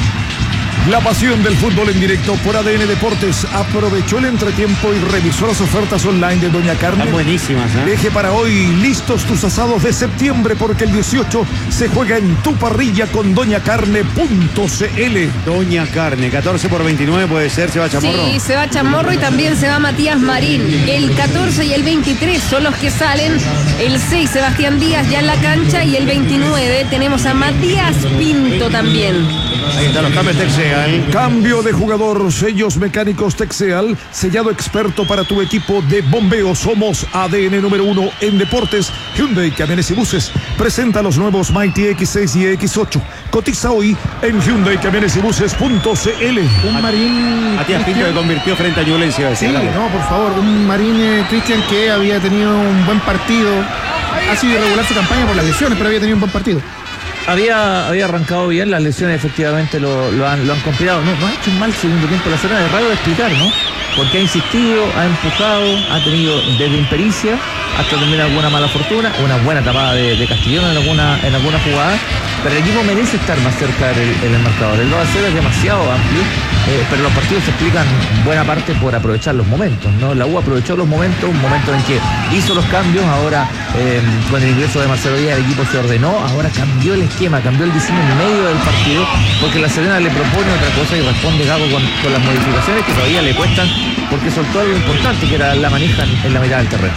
La pasión del fútbol en directo por A D N Deportes. Aprovechó el entretiempo y revisó las ofertas online de Doña Carne. Están buenísimas, ¿eh? Deje para hoy listos tus asados de septiembre, porque el dieciocho se juega en tu parrilla con doña carne punto c l. Doña Carne, catorce por veintinueve puede ser, se va Chamorro. Sí, se va Chamorro y también se va Matías Marín. El catorce y el veintitrés son los que salen. El seis, Sebastián Díaz ya en la cancha, y el veintinueve tenemos a Matías Pinto también. Ahí están los cambios Texeal. Cambio de jugador, sellos mecánicos Texeal, sellado experto para tu equipo de bombeo. Somos A D N número uno en deportes. Hyundai Camiones y Buses presenta los nuevos Mighty X seis y X ocho. Cotiza hoy en Hyundai Camiones y Buses punto c l. Un Marín... Matías Pinto que convirtió frente a Ñublense. Sí, no, por favor, un Marín eh, Cristian que había tenido un buen partido. Ha sido irregular su campaña por las lesiones, pero había tenido un buen partido. Había, había arrancado bien, las lesiones efectivamente lo, lo, han, lo han complicado. No, no ha hecho un mal segundo tiempo La Serena, es raro de explicar, ¿no? Porque ha insistido, ha empujado, ha tenido desde impericia hasta también alguna mala fortuna, una buena tapada de, de Castellón en alguna, en alguna jugada, pero el equipo merece estar más cerca del, del marcador. El dos a cero es demasiado amplio, eh, pero los partidos se explican en buena parte por aprovechar los momentos, ¿no? La U aprovechó los momentos, un momento en que hizo los cambios, ahora eh, con el ingreso de Marcelo Díaz el equipo se ordenó, ahora cambió el esquema, cambió el diseño en medio del partido, porque La Serena le propone otra cosa y responde Gago con, con las modificaciones que todavía le cuestan, porque soltó algo importante que era la manija en, en la mitad del terreno.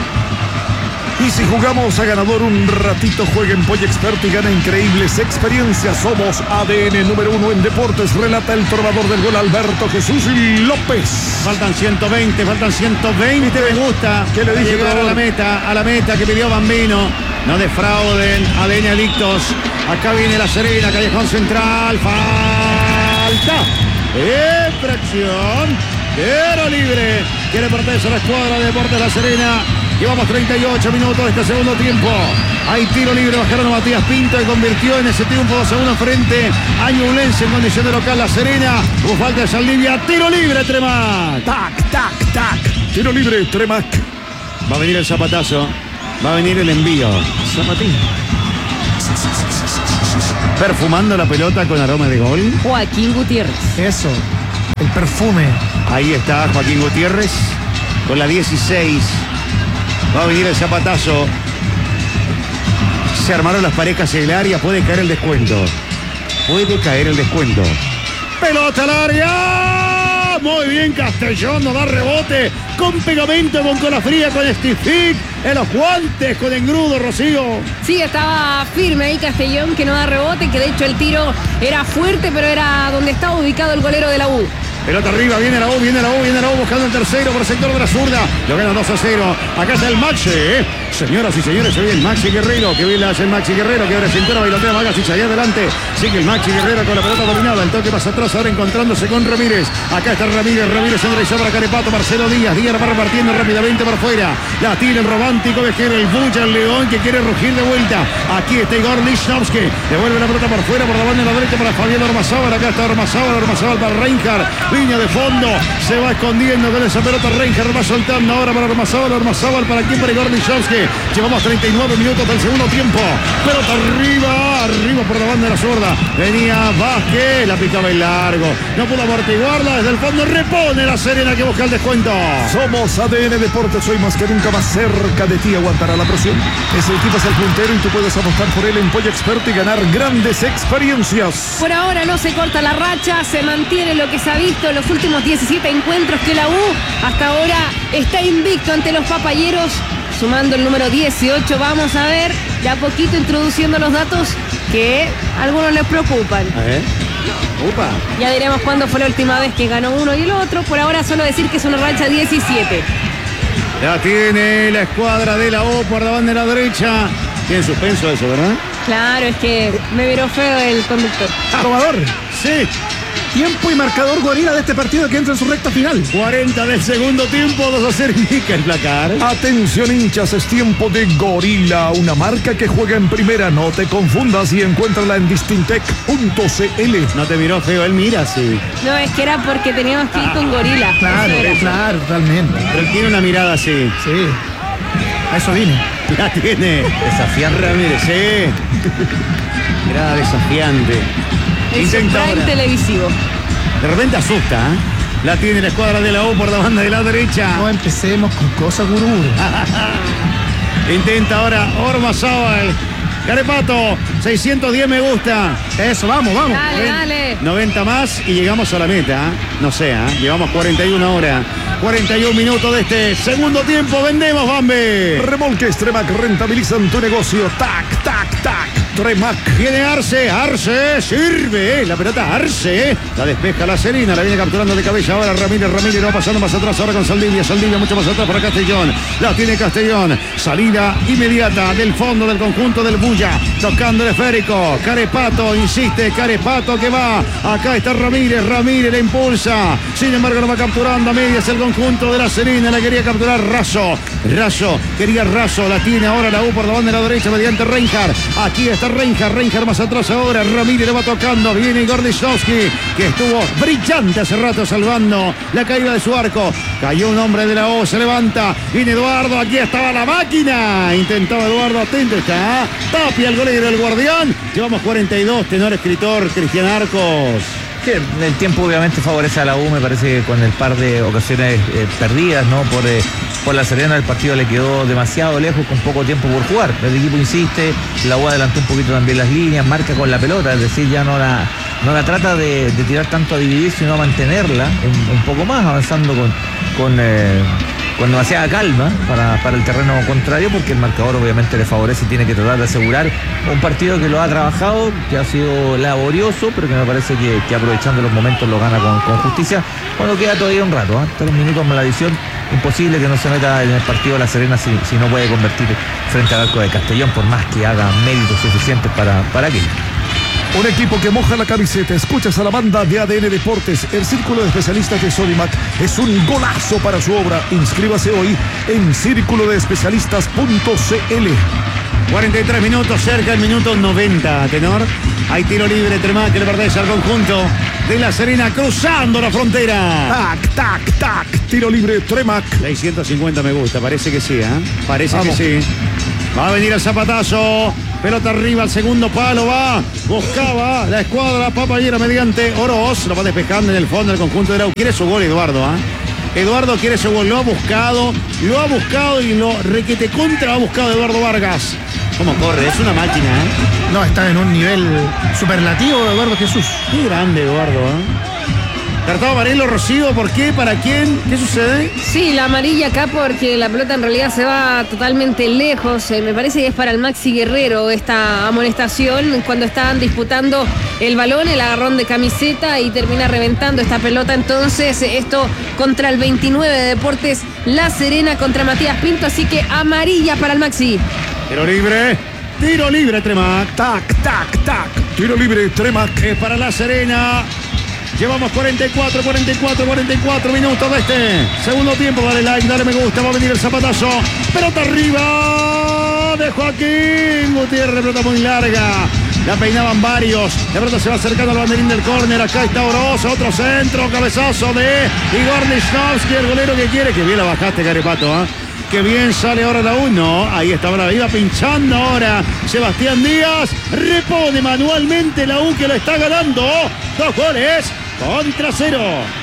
Y si jugamos a ganador un ratito, juega en Polla Experto y gana increíbles experiencias. Somos A D N número uno en deportes, relata el trovador del gol Alberto Jesús López. Faltan ciento veinte, faltan ciento veinte, me gusta. ¿Qué le dije, llegar a la meta, a la meta que pidió Bambino. No defrauden, A D N adictos. Acá viene La Serena, callejón central. Falta. Infracción. Tiro libre. Quiere perderse la escuadra de Deportes La Serena. Llevamos treinta y ocho minutos de este segundo tiempo. Hay tiro libre, bajaron a Matías Pinto y convirtió en ese triunfo dos a uno frente a Ñublense en condición de local La Serena. Hubo falta de Saldivia. Tiro libre, Tremac. Tac, tac, tac. Tiro libre, Tremac. Va a venir el zapatazo. Va a venir el envío. Zapatín. Perfumando la pelota con aroma de gol. Joaquín Gutiérrez. Eso, el perfume. Ahí está Joaquín Gutiérrez con la dieciséis. Va a venir el zapatazo. Se armaron las parejas en el área. Puede caer el descuento. Puede caer el descuento. Pelota al área. Muy bien Castellón. No da rebote. Con pegamento, con cola fría, con Stific. En los guantes, con engrudo, Rocío. Sí, estaba firme ahí Castellón, que no da rebote, que de hecho el tiro era fuerte, pero era donde estaba ubicado el golero de la U. Pelota arriba, viene la U, viene la U, viene la U buscando el tercero por el sector de la zurda. Lo gana dos a cero. Acá está el Maxi, ¿eh? Señoras y señores, se viene el Maxi Guerrero. Que bien la hace el Maxi Guerrero, que abre cintura, bailotea Magasich ahí adelante. Sigue el Maxi Guerrero con la pelota dominada. El toque más atrás, ahora encontrándose con Ramírez. Acá está Ramírez, Ramírez enderezó para Carepato, Marcelo Díaz. Díaz va repartiendo rápidamente para afuera. La tira el romántico, Vejero, el Bulla, el León, que quiere rugir de vuelta. Aquí está Igor Lichnowsky. Devuelve la pelota por fuera, por la banda de la derecha para Fabián Ormazábal. Acá está Ormazábal, Ormazábal para Reinhardt. Línea de fondo, se va escondiendo con esa pelota. Reinhardt va soltando ahora para Ormazábal, Ormazábal para aquí, para Igor Lichnowsky. Llevamos treinta y nueve minutos del segundo tiempo. Pelota arriba, arriba por la banda de la zurda. Venía Vázquez, la picaba en largo. No pudo amortiguarla, desde el fondo repone La Serena que busca el descuento. Somos A D N Deportes, hoy más que nunca más cerca de ti. Aguantará la presión. Ese equipo es el puntero y tú puedes apostar por él en Polla Experto y ganar grandes experiencias. Por ahora no se corta la racha, se mantiene lo que se ha visto en los últimos diecisiete encuentros, que la U hasta ahora está invicto ante los papayeros. sumando el número dieciocho. Vamos a ver, de a poquito introduciendo los datos que a algunos les preocupan. A ver. Upa. Ya diremos cuándo fue la última vez que ganó uno y el otro. Por ahora solo decir que es una racha diecisiete. La tiene la escuadra de la O por la banda de la derecha. Tiene suspenso eso, ¿verdad? Claro, es que me miró feo el conductor. Probador. Sí. Tiempo y marcador gorila de este partido que entra en su recta final. cuarenta del segundo tiempo, dos a cero indica el placar. Atención hinchas, es tiempo de Gorila, una marca que juega en primera. No te confundas y encuéntrala en distintec punto c l. No te miró feo, él mira, sí. No, es que era porque teníamos que ir con gorila. Claro, Eso era. claro, totalmente. Pero él tiene una mirada así. Sí. A eso vine. La tiene. Desafiante. Ramírez, sí. Mirada desafiante. Es un Intenta prime ahora. televisivo. De repente asusta, ¿eh? La tiene la escuadra de la O por la banda de la derecha. No empecemos con cosas gurú. Intenta ahora Ormazábal. Carepato, seiscientos diez me gusta. Eso, vamos, vamos. Dale, dale. noventa más y llegamos a la meta. ¿eh? No sé, ¿eh? Llevamos cuarenta y una horas. cuarenta y un minutos de este segundo tiempo. Vendemos, Bambi. Remolques Tremac rentabilizan tu negocio. Tac, tac, tac. Tremac. Viene Arce, Arce, sirve, eh, la pelota Arce, la despeja la Serena, la viene capturando de cabeza ahora Ramírez, Ramírez va pasando más atrás ahora con Saldivia, Saldivia mucho más atrás para Castellón, la tiene Castellón, salida inmediata del fondo del conjunto del Bulla, tocando el esférico, Carepato, insiste, Carepato que va, acá está Ramírez, Ramírez la impulsa, sin embargo lo va capturando a medias el conjunto de la Serena, la quería capturar Razo, Razo, quería Razo, la tiene ahora la U por la banda de la derecha mediante Reinhardt, aquí está Reinhardt, Reinhardt más atrás ahora, Ramírez le va tocando, viene Igor Lisowski, que estuvo brillante hace rato salvando la caída de su arco, cayó un hombre de la O, se levanta, viene Eduardo, aquí estaba la máquina, intentaba Eduardo, atento está, Tapia el golero, el guardián, llevamos cuarenta y dos, tenor escritor Cristian Arcos. Que el tiempo obviamente favorece a la U, me parece que con el par de ocasiones eh, perdidas, ¿no? Por, eh, por la Serena el partido le quedó demasiado lejos con poco tiempo por jugar. El equipo insiste, la U adelantó un poquito también las líneas, marca con la pelota, es decir, ya no la, no la trata de, de tirar tanto a dividir, sino a mantenerla un, un poco más, avanzando con, con, eh, con demasiada calma para, para el terreno contrario, porque el marcador obviamente le favorece y tiene que tratar de asegurar un partido que lo ha trabajado, que ha sido laborioso, pero que me parece que, que aprovechando los momentos lo gana con, con justicia. Cuando queda todavía un rato, ¿eh? tres minutos más la adición, imposible que no se meta en el partido la Serena si, si no puede convertir frente al arco de Castellón, por más que haga méritos suficientes para, para aquello. Un equipo que moja la camiseta. Escuchas a la banda de A D N Deportes. El círculo de especialistas de Sodimac es un golazo para su obra. Inscríbase hoy en círculo de especialistas punto c l. cuarenta y tres minutos, cerca del minuto noventa, tenor. Hay tiro libre, Tremac que le pertenece al conjunto de la Serena, cruzando la frontera. Tac, tac, tac. Tiro libre Tremac. seiscientos cincuenta me gusta, parece que sí, ¿eh? Parece Vamos. que sí. Va a venir el zapatazo. Pelota arriba, al segundo palo va. Buscaba la escuadra papayera mediante Oroz. Lo va despejando en el fondo del conjunto de la U. Quiere su gol Eduardo, ¿eh? Eduardo quiere su gol. Lo ha buscado. Lo ha buscado y lo requete contra. Lo ha buscado Eduardo Vargas. ¿Cómo corre? Es una máquina, ¿eh? No, está en un nivel superlativo de Eduardo Jesús. Qué grande Eduardo, ¿eh? Cartón amarelo, Rocío, ¿por qué? ¿Para quién? ¿Qué sucede? Sí, la amarilla acá porque la pelota en realidad se va totalmente lejos. Eh, me parece que es para el Maxi Guerrero esta amonestación cuando estaban disputando el balón, el agarrón de camiseta y termina reventando esta pelota. Entonces esto contra el veintinueve de Deportes La Serena contra Matías Pinto. Así que amarilla para el Maxi. Tiro libre. Tiro libre, Tremac. Tac, tac, tac. Tiro libre Tremac. Es para La Serena. Llevamos cuarenta y cuatro, cuarenta y cuatro, cuarenta y cuatro minutos de este segundo tiempo. Dale like, dale me gusta. Va a venir el zapatazo. Pelota arriba de Joaquín Gutiérrez. Pelota muy larga. La peinaban varios. La pelota se va acercando al banderín del córner. Acá está Oroz. Otro centro. Cabezazo de Igor Lisowski. El golero que quiere. Que bien la bajaste, Carepato. ¿eh? Que bien sale ahora la uno. Ahí está ahora. Iba pinchando ahora Sebastián Díaz. Repone manualmente la U que lo está ganando. Dos goles contra cero.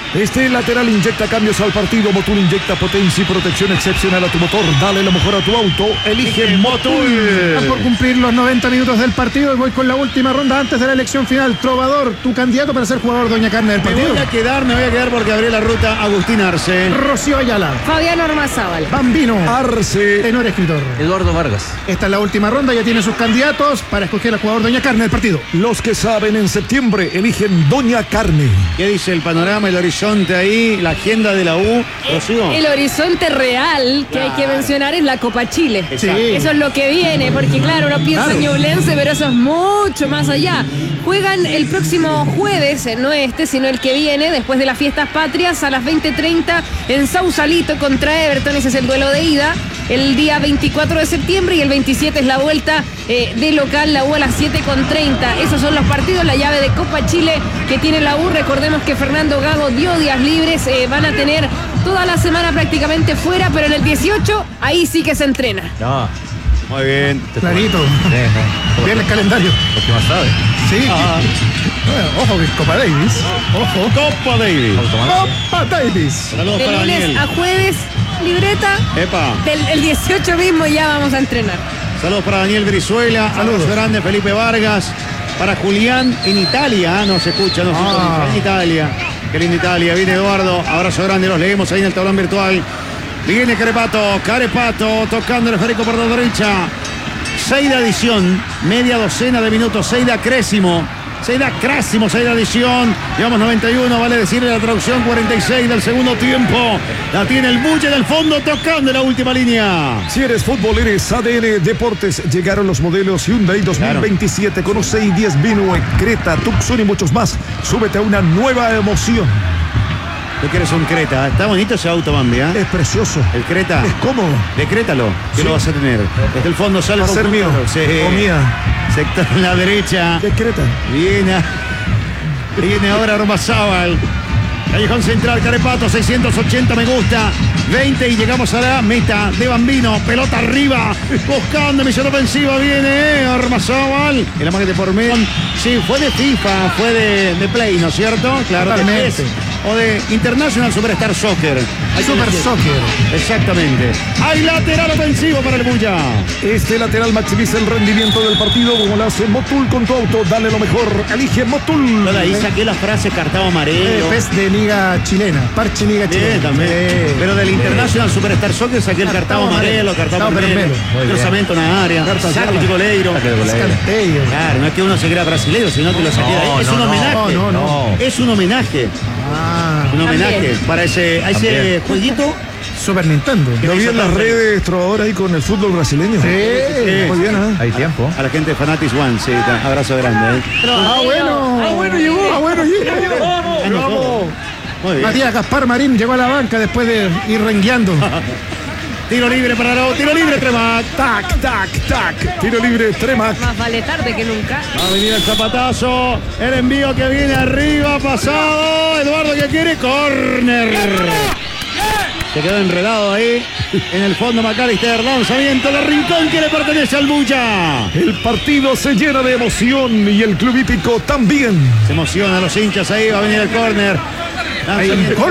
Este lateral inyecta cambios al partido. Motul inyecta potencia y protección excepcional a tu motor. Dale lo mejor a tu auto. Elige Motul. Están por cumplir los noventa minutos del partido y voy con la última ronda antes de la elección final. Trovador, tu candidato para ser jugador Doña Carne del Me partido. voy a quedar, me voy a quedar porque abrí la ruta Agustín Arce. Rocío Ayala, Fabián Ormazábal. Bambino, Arce. tenor escritor. Eduardo Vargas. Esta es la última ronda, ya tiene sus candidatos para escoger al jugador Doña Carne del partido. Los que saben en septiembre eligen Doña Carne. ¿Qué dice el panorama, el horizonte ahí, la agenda de la U? Rocío. El horizonte real que hay que mencionar es la Copa Chile. Sí. Eso es lo que viene, porque claro, uno piensa Claro. en Ñublense, pero eso es mucho más allá. Juegan el próximo jueves, eh, no este, sino el que viene, después de las fiestas patrias, a las veinte treinta en Sausalito contra Everton. Ese es el duelo de ida. El día veinticuatro de septiembre y el veintisiete es la vuelta eh, de local, la U a las siete con treinta. Esos son los partidos, la llave de Copa Chile que tiene la U. Recordemos que Fernando Gago dio días libres, eh, van a tener toda la semana prácticamente fuera, pero en el dieciocho ahí sí que se entrena. No. Muy bien. Clarito. Sí, sí. Bien el calendario. Porque más sabe. Sí. Bueno, ojo que Copa Davis. Ojo. Copa Davis. Copa Davis. Saludos De para lunes Daniel. a jueves, libreta. Epa. Del el dieciocho mismo ya vamos a entrenar. Saludos para Daniel Brizuela. Saludos. Abrazo grande, Felipe Vargas. Para Julián en Italia. No se escucha, no se Ah. escucha. En Italia. Qué linda Italia. Viene Eduardo. Abrazo grande. Los leemos ahí en el tablón virtual. Viene Carepato. Carepato tocando el esférico por la derecha. Seida adición. Media docena de minutos. Seida Crésimo. Seida Crésimo. Seida adición. Llevamos noventa y uno. Vale decirle la traducción. cuarenta y seis del segundo tiempo. La tiene el Bulle del fondo tocando en la última línea. Si eres fútbol, eres A D N Deportes. Llegaron los modelos Hyundai dos mil veintisiete con C I diez Vinue, Creta, Tucson y muchos más. Súbete a una nueva emoción. Tú quieres un Creta. Está bonito ese auto, Bambi, ¿eh? Es precioso. El Creta. Es cómodo. Decrétalo, que Sí. lo vas a tener. Desde el fondo sale Va a ser mío. Sí. O mía. Sector en la derecha. ¿Qué Creta? Viene, viene ahora Ormazábal. Callejón central, Carepato, seiscientos ochenta me gusta. veinte y llegamos a la meta de Bambino. Pelota arriba, buscando misión ofensiva. Viene Ormazábal. El amague de por medio. Sí, fue de FIFA, fue de, de Play, ¿no es cierto? Claro, de Totalmente. P E S. O de International Superstar Soccer. Hay que Super decir. Soccer. Exactamente. Hay lateral ofensivo para el Bulla. Este lateral maximiza el rendimiento del partido como lo hace Motul con tu auto. Dale lo mejor. Elige Motul. Toda ahí saqué la frase cartado Eh, amarillo. Pez de Liga Chilena. Parche Liga Bien, Chilena. también. Sí. Pero del International Superstar Soccer saqué el cartado Cartao amarelo, amarelo. cartado Cartao vermelho, vermelho. Muy bien. cruzamiento en la área, Carta saque sola. de goleiro. Saque de goleiro. Escanteio. Claro, no es que uno se crea brasileño, sino que lo saqué de ahí. No, Es no, un no. homenaje. No, no, no. Es un homenaje. Ah, Un homenaje También. para ese, a ese También. jueguito. Super Nintendo. Lo vi en las redes, trovador, ahí con el fútbol brasileño. Sí. Muy bien, ¿eh? Hay tiempo. A la gente de Fanatics One, sí, ta- abrazo grande. ¿eh? Ah, bueno. Ay, bueno, llegó. Ah, bueno, llegó. Vamos. Muy bien. Matías Gaspar Marín llegó a la banca después de ir rengueando. Tiro libre para Arau, tiro libre, Tremac. Tac, tac, tac. Tiro libre, Tremac. Más vale tarde que nunca. Va a venir el zapatazo, el envío que viene arriba, pasado, Eduardo que quiere, córner. Se quedó enredado ahí, en el fondo McAllister, lanzamiento de Rincón que le pertenece al Bulla. El partido se llena de emoción y el club hípico también. Se emociona a los hinchas ahí, va a venir el córner. Ahí, Lanzamiento.